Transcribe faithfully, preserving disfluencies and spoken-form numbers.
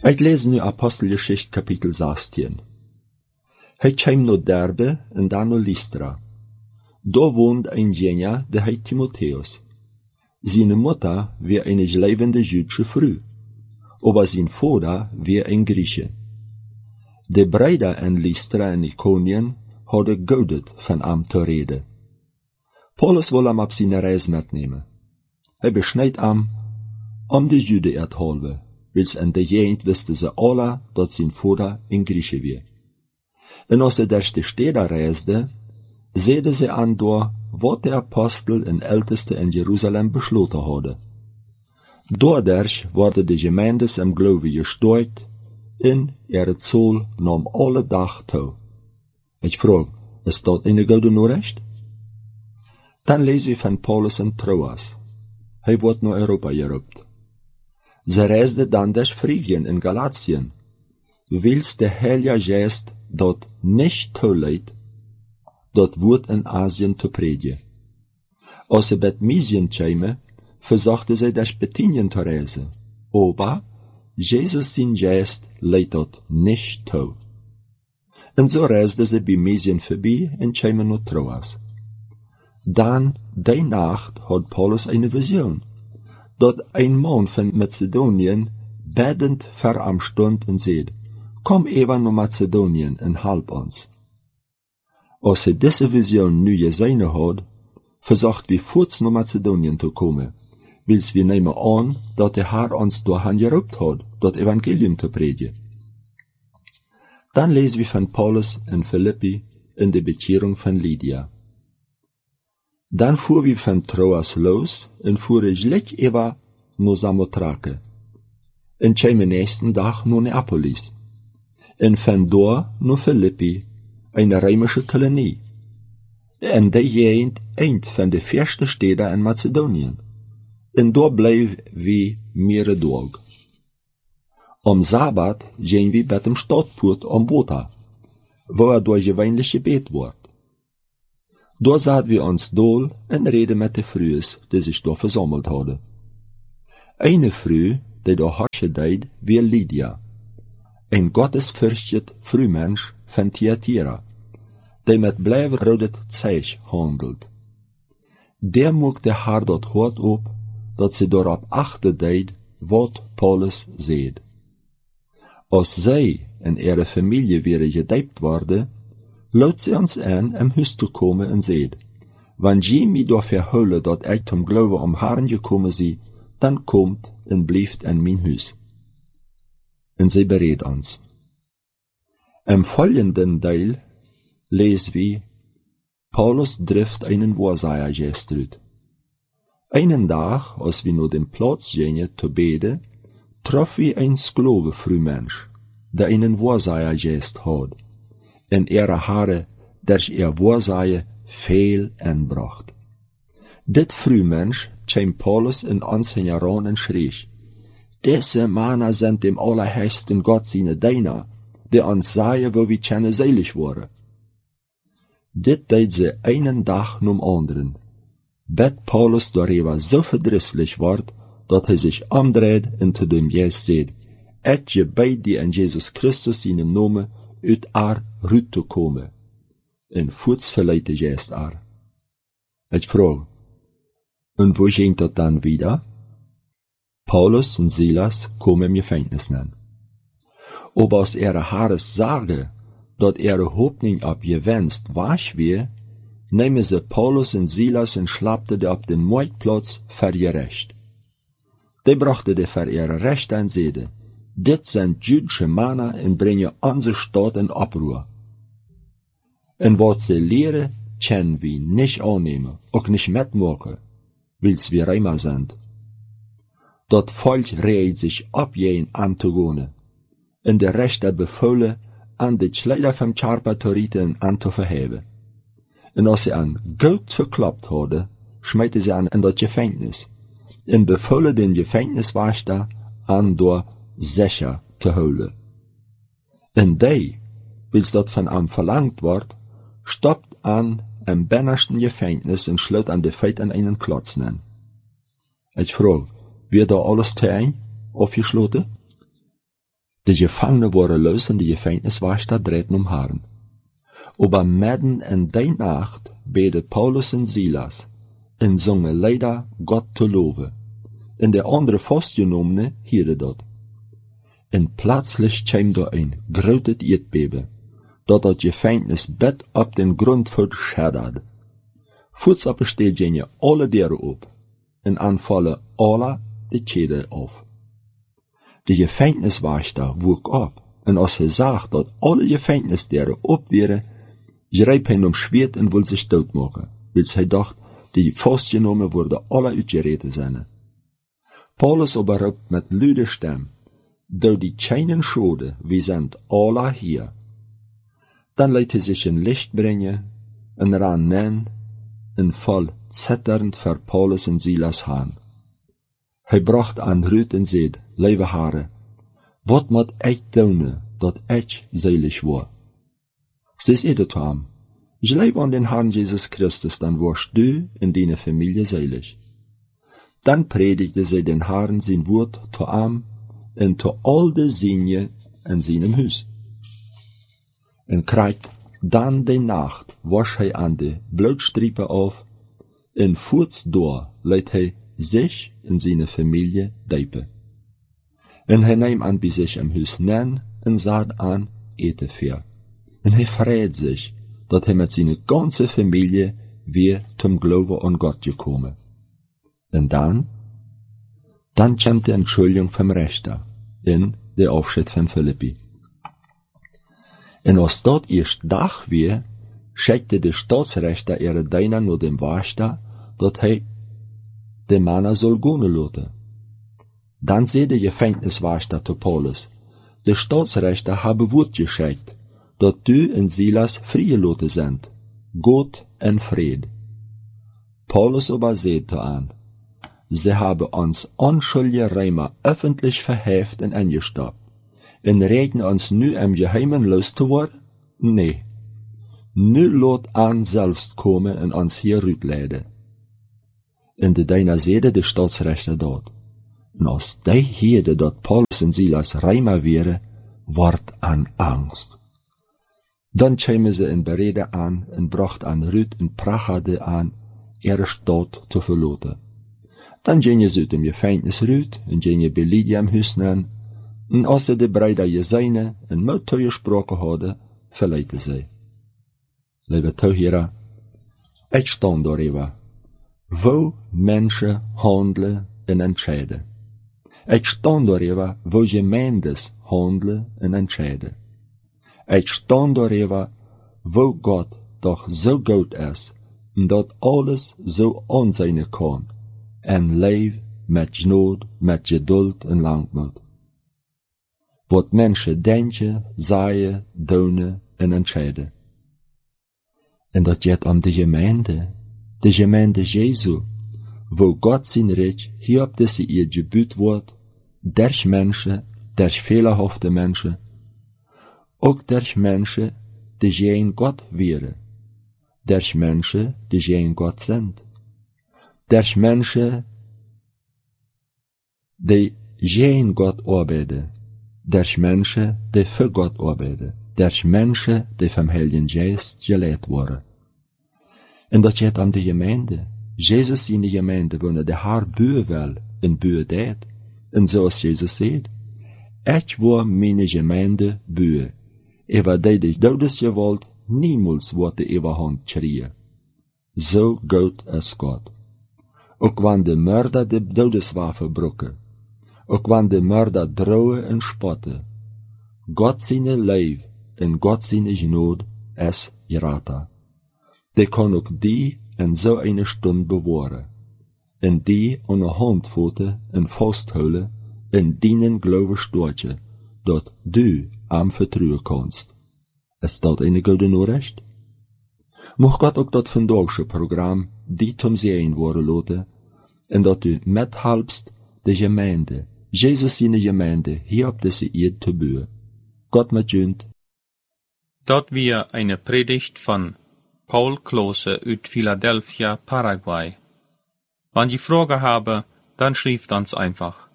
Ik lees nu Apostelgeschichte kapitel zestien. Hij kwam naar Derbe en dan naar Lystra. Daar woonde een Genia, de heet Timotheus. Zijn moeder was een levende Jüdische Frau, aber zijn vader was een Grieche. De Brüder in Lystra en Iconien hadden geudet van hem te reden. Paulus wil hem op zijn reis metnemen. Hij besnijdt hem om de Juden uit te halen, wils in de gegend wisten ze alle dat zijn vader een Grieche was. En als ze durch de steden reisde, zeiden ze aan door wat de apostel en älteste in Jeruzalem besloten hadden. Doordat worden de gemeendes im Glaube gesteuert, en ihre Zoll nam alle dag toe. Ik vraag, is dat een goede Nachricht? Dan lezen we van Paulus en Troas. Hij wordt naar Europa geroepen. Ze reisden dan durch Phrygien en Galatien, wils de Heilige Geest dat niet toelaat, dat woord in Asien te predigen. Als ze bij Mysien kwamen, verzochten zij durch Bithynien te reizen, aber Jezus zijn Geest leidt dat niet toe. En zo reisden ze bij Mysien voorbij en kwamen naar Troas. Dan, die nacht, had Paulus een visioen, dat een man van Macedonien beddend voor hem stond en zei, kom even naar Macedonien en help ons. Als hij deze visioen nu gezien had, verzocht we voorts naar Macedonien te komen, wils we nemen aan dat de Heer ons doorheen geroepen had, dat evangelium te predigen. Dan lezen we van Paulus en Philippi in de bekering van Lydia. Dan voer we van Troas los en voeren gelijk even naar Samothrake. En kwamen nächsten dag naar Neapolis. En van daar naar Philippi, een Römische kolonie. En die gegend eind van de eerste steden in Macedonië. En daar bleef we meerdere dagen. Am Sabbat gingen we bij dem Stadpoort am Water, waar door gewöhnlich gebet wordt. Daar zaten we ons dool en reden met de vrouwen die zich daar verzameld hadden. Eine vrouw die daar harsje deed, was Lydia, een gottesfürchtet vrouwmensch van Thyatira, die met blijverrodet zeug handelt. Der maakte haar dat hart op, dat ze daarop achter deed, wat Paulus zei. Als zij en ihre familie weer gedijpt worden, laat ze ons aan om huis te komen en zei, wanneer je mij door verhullen dat ik zum Glauben om Herrn gekomen zie, dan komt en blijft in mijn huis. En zij bereed ons. Im folgenden deel lezen we, Paulus drift einen Wahrsager gestuurd. Einen dag, als we naar den Platz gingen te beden, trof we een sklave vrouwmensch, der einen Wahrsager gest had, en ihre Haare, durch ihr Wahrsagen veel aanbracht. Dit vrouwmensch kwam Paulus in ons heran en schreef, diese Männer sind dem allerhöchsten Gott seine Diener, die ons sagen, wo wir keine selig waren. Dit deed ze einen dag nom anderen, bet Paulus darüber so verdrießlich ward, dat hij zich omdreed en te dem Jezus zei, et je bij die in Jesus Christus in hem nome, uit haar ruut te komen. En voets verleidde Jezus haar. Ik vraag, en wo ging dat dan wieder? Paulus en Silas komen im Gefängnis an. Aber als ihre Haares sage, dat ihre Hoffnung ab gewenst wach wie, nehmen sie Paulus en Silas en schlappte de op den Marktplatz für ihr Recht. Die brachte de für ihre Recht en zeide, dit sind jüdische Männer en brengen onze Stadt in Abruhr. En wat sie leren, können wir nicht annehmen, auch nicht mitmachen, wils wir Römer sind. Dat Volk reiht sich ab jeden Antagone, en de Rechte befohlen, an de Schleider vom Charpatoriten an te verheben. En als sie an Gold verklappt hadden, schmeiten sie an in dat Gefängnis, en befohlen den Gefängniswächter an door sicher te houden. En die, wils dat van hem verlangt wordt, stopt an im bennersten Gefängnis en sluit an de Feit an einen Klotz an. Ich frage, wird da alles tein aufgeschloten? De Gefangene waren los en de Gefängniswächter drehten um Haaren. Aber mitten in der Nacht beten Paulus und Silas und zongen Lieder Gott zu loben. Und der andere Festgenommene hierde dort. Und plötzlich kam da ein großes Erdbeben, dat das Gefängnis bett auf den Grund verschädert. Voets op steht gingen alle deuren op en aanvallen alle de Schädel auf. De Gefängniswächter woek op en als hij zag dat alle Gefängnisdeuren op wären, greep hij om Schwert en wil zich doodmaken, wils hij dacht, die vastgenomen worden alle uitgereden zijn. Paulus aber roept met luide stem, door die kleinen Schode, we zijn alle hier. Dan liet hij zich een licht brengen en ran nen en val zitterend voor Paulus en Silas aan. Hij bracht aan Ruth en zei, lieve haren, wat moet ik doen, dat ik selig word? Zij zei tot hem, geloof aan den Herrn Jesus Christus, dan warst du en deine Familie selig. Dan predigte zij den Herrn zijn woord tot hem en tot al de zijnen in zijn huis. En krijgt dan de nacht was hij aan de bloedstriepen af, en voorts door liet hij zich en zijn familie diepen. En hij neemt aan bij zich im huis nen en zat aan eten voor. En hij freut zich, dat hij met zijn ganze familie weer zum Glauben an Gott gekommen. En dan? Dan komt de Entschuldigung vom Rechter in de Aufschied van Philippi. En als dat eerst dag weer, schickte de Staatsrechter ihre Diener nur dem Wächter, dat hij de Männer soll gehen lassen. Dann zei de Gefängniswächter zu Paulus, de Staatsrechter haben Wort geschickt, dat du en Silas freigelassen sind, Gott en Fried. Paulus aber sagte an, sie haben uns unschuldige Römer öffentlich verheft en angestoppt. En reden ons nu im Geheimen los zu worden? Nee. Nu laat an selbst komen en ons hier uitleiden. En de Diener zeide de Staatsrechter dort. En als die hierde dat Paulus en Silas Römer wären, ward an Angst. Dan kwamen ze in Berede aan en bracht an Ruth en prachade aan, ihre Stadt zu verlaten. Dan gingen ze uit dem Gefängnis Ruth en gingen bij Lydia im Huis nen, en als ze de Brüder Jesaine en Mutteuje gesproken hadden, verleidden zij. Lieve toeheren, ik sta daarover, wo mensen handelen en entscheiden. Ik sta daarover, wo Gemeindes handelen en entscheiden. Ik sta daarover, wo Gott doch zo goed is, en dat alles zo aanzien kan, en leef met genade, met geduld en langmoed. Wat mensen denken, zeggen, doen en entscheiden. En dat gaat om de gemeente, de gemeente Jesu, wo Gott zijn Reich hier op deze eerd gebuut wordt, durch mensen, durch fehlerhafte mensen, ook durch mensen die geen Gott wären, durch mensen die geen Gott sind, durch mensen die geen Gott arbeiden, durch mensen die für Gott arbeiden, durch mensen die vom Heiligen Geist geleid worden. En dat gaat om de gemeente. Jezus in de gemeente wonen de haar buur wel en buur deed. En zoals Jezus zegt, ik word mijn gemeente buur. Ewa die de dodes gewollt, niemals wordt de overhand krieën. Zo goed is God. Ook wanneer de mörder de dodeswaffe brokken, ook wanneer de mörder drogen en spotten, God zijn leef en God zijn genade is gerata. Die kan ook die in zo eine Stunde bewaren, en die aan de hand voeten en vasthouden en dienen geloven stootje, dat du am vertrouwen kannst. Is dat een goede Nachricht? Mag God ook dat vandaagse Programm die zum Sehen worden laten, en dat du mithelpst de gemeente, Jezus zijn gemeente, hier op deze Erde te bouwen. Gott mit junt. Dort wir eine Predigt von Paul Klose uit Philadelphia, Paraguay. Wenn Sie Fragen haben, dann schreibt uns einfach.